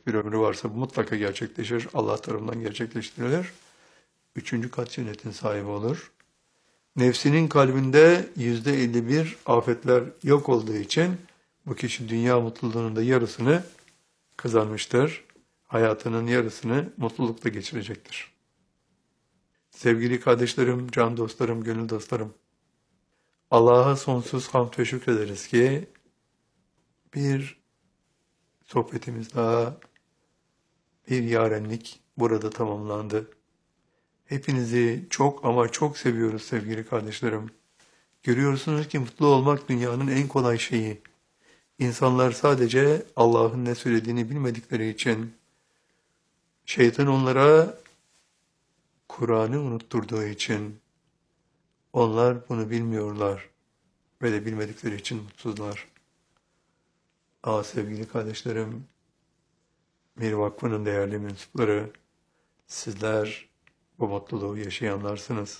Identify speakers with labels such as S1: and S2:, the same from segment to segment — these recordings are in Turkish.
S1: yıllık bir ömrü varsa bu mutlaka gerçekleşir. Allah tarafından gerçekleştirilir. Üçüncü kat cennetin sahibi olur. Nefsinin kalbinde %51 afetler yok olduğu için bu kişi dünya mutluluğunun da yarısını kazanmıştır. Hayatının yarısını mutlulukla geçirecektir. Sevgili kardeşlerim, can dostlarım, gönül dostlarım, Allah'a sonsuz hamd ve şükrederiz ki bir sohbetimiz daha, bir yarenlik burada tamamlandı. Hepinizi çok ama çok seviyoruz sevgili kardeşlerim. Görüyorsunuz ki mutlu olmak dünyanın en kolay şeyi. İnsanlar sadece Allah'ın ne söylediğini bilmedikleri için, şeytan onlara Kur'an'ı unutturduğu için, onlar bunu bilmiyorlar ve de bilmedikleri için mutsuzlar. Sevgili kardeşlerim, Mir Vakfı'nın değerli mensupları, sizler bu mutluluğu yaşayanlarsınız.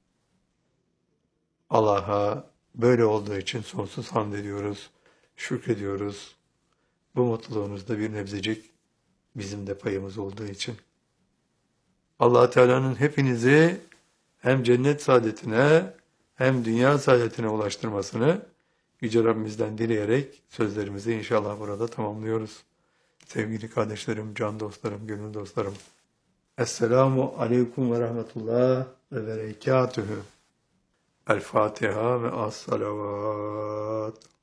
S1: Allah'a böyle olduğu için sonsuz hamd ediyoruz, şükrediyoruz. Bu mutluluğunuzda bir nebzecik bizim de payımız olduğu için. Allah Teala'nın hepinizi hem cennet saadetine hem dünya saadetine ulaştırmasını Yüce Rabbimizden dileyerek sözlerimizi inşallah burada tamamlıyoruz. Sevgili kardeşlerim, can dostlarım, gönül dostlarım. Esselamu aleyküm ve rahmetullah ve berekatühü. El Fatiha ve as-salavat.